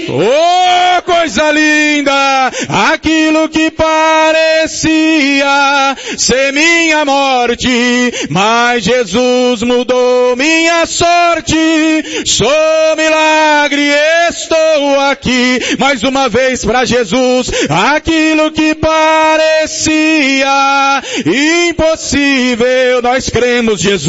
Oh, coisa linda! Aquilo que parecia ser minha morte, mas Jesus mudou minha sorte. Sou milagre, estou aqui. Mais uma vez para Jesus. Aquilo que parecia impossível, nós cremos, Jesus.